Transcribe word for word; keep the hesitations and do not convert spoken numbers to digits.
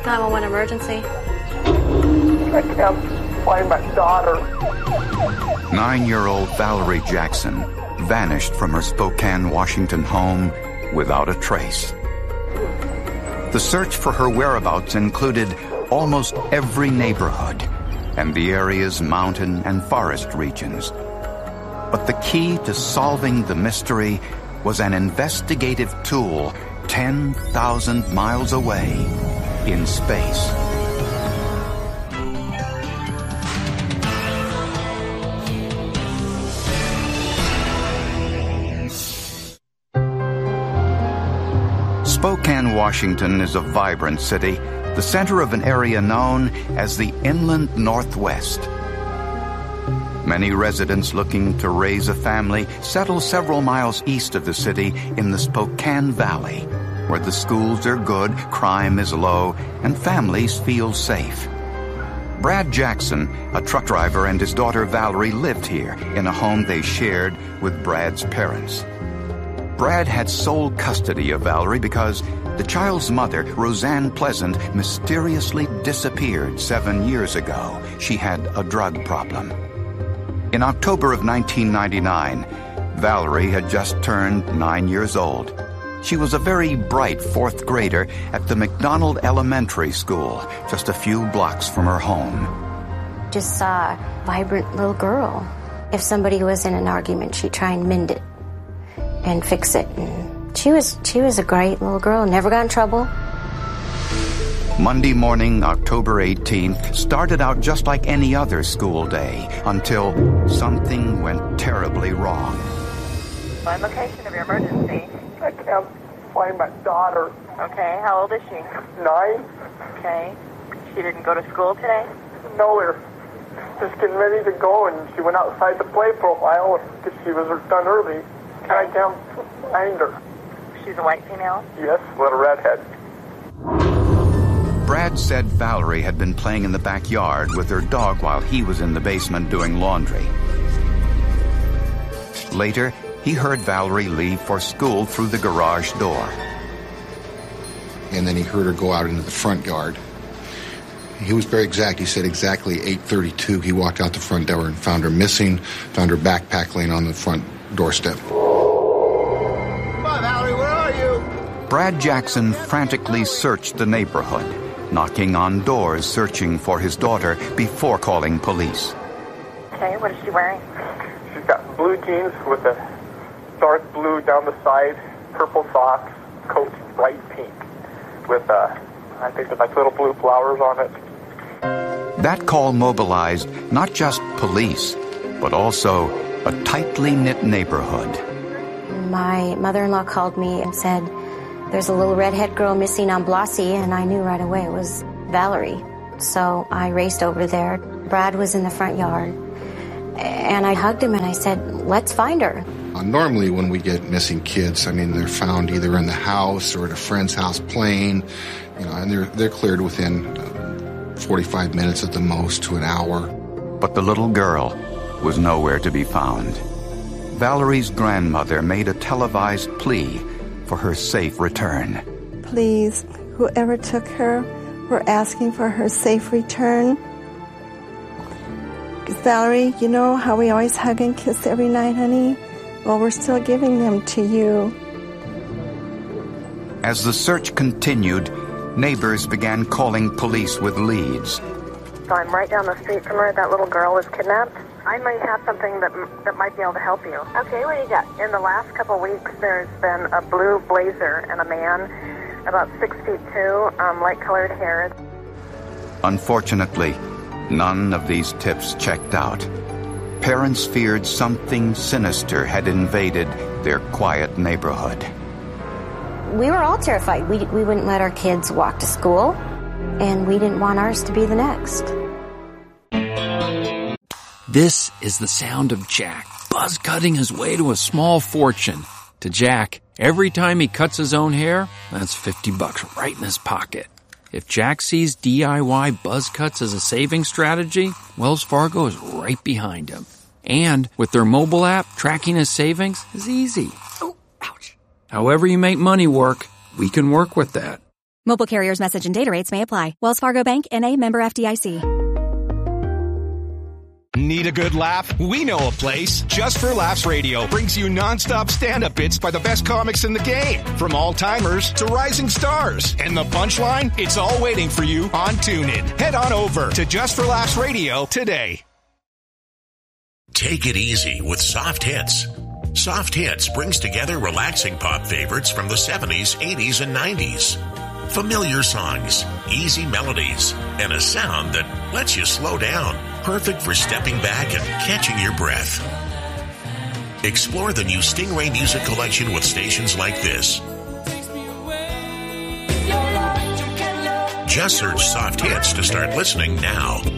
nine one one emergency. I can't find my daughter. Nine-year-old Valerie Jackson vanished from her Spokane, Washington home without a trace. The search for her whereabouts included almost every neighborhood and the area's mountain and forest regions. But the key to solving the mystery was an investigative tool ten thousand miles away in space. Spokane, Washington is a vibrant city, the center of an area known as the Inland Northwest. Many residents looking to raise a family settle several miles east of the city in the Spokane Valley, where the schools are good, crime is low, and families feel safe. Brad Jackson, a truck driver, and his daughter Valerie lived here in a home they shared with Brad's parents. Brad had sole custody of Valerie because the child's mother, Roseanne Pleasant, mysteriously disappeared seven years ago. She had a drug problem. In October of nineteen ninety-nine, Valerie had just turned nine years old. She was a very bright fourth grader at the McDonald Elementary School, just a few blocks from her home. Just saw a vibrant little girl. If somebody was in an argument, she'd try and mend it and fix it. And she was she was a great little girl, never got in trouble. Monday morning, October eighteenth, started out just like any other school day until something went terribly wrong. Find location of your emergency. I can't find my daughter. Okay, how old is she? Nine? Okay. She didn't go to school today? No, we were just getting ready to go, and she went outside to play for a while because she was done early. And I can't find her. She's a white female? Yes, little redhead. Brad said Valerie had been playing in the backyard with her dog while he was in the basement doing laundry. Later, he heard Valerie leave for school through the garage door. And then he heard her go out into the front yard. He was very exact. He said exactly eight thirty-two. He walked out the front door and found her missing, found her backpack laying on the front doorstep. Come on, Valerie, where are you? Brad Jackson frantically searched the neighborhood, knocking on doors searching for his daughter before calling police. Okay, what is she wearing? She's got blue jeans with a dark blue down the side, purple socks, coat bright pink, with, uh, I think there's like little blue flowers on it. That call mobilized not just police, but also a tightly knit neighborhood. My mother-in-law called me and said, there's a little redhead girl missing on Blasi, and I knew right away it was Valerie. So I raced over there. Brad was in the front yard, and I hugged him and I said, let's find her. Uh, normally when we get missing kids, I mean, they're found either in the house or at a friend's house playing, you know, and they're, they're cleared within uh, forty-five minutes at the most to an hour. But the little girl was nowhere to be found. Valerie's grandmother made a televised plea for her safe return. Please, whoever took her, we're asking for her safe return. Valerie, you know how we always hug and kiss every night, honey? Well, we're still giving them to you. As the search continued, neighbors began calling police with leads. So I'm right down the street from her. That little girl was kidnapped. I might have something that that might be able to help you. Okay, what do you got? In the last couple of weeks, there's been a blue blazer and a man about six feet two, um, light-colored hair. Unfortunately, none of these tips checked out. Parents feared something sinister had invaded their quiet neighborhood. We were all terrified. We, we wouldn't let our kids walk to school, and we didn't want ours to be the next. This is the sound of Jack, buzz cutting his way to a small fortune. To Jack, every time he cuts his own hair, that's fifty bucks right in his pocket. If Jack sees D I Y buzz cuts as a saving strategy, Wells Fargo is right behind him. And with their mobile app, tracking his savings is easy. Oh, ouch. However you make money work, we can work with that. Mobile carriers' message and data rates may apply. Wells Fargo Bank, N A, member F D I C. Need a good laugh? We know a place. Just for Laughs Radio brings you nonstop stand-up bits by the best comics in the game, from all-timers to rising stars. And the punchline? It's all waiting for you on TuneIn. Head on over to Just for Laughs Radio today. Take it easy with Soft Hits. Soft Hits brings together relaxing pop favorites from the seventies, eighties, and nineties. Familiar songs, easy melodies, and a sound that lets you slow down. Perfect for stepping back and catching your breath. Explore the new Stingray Music Collection with stations like this. Just search Soft Hits to start listening now.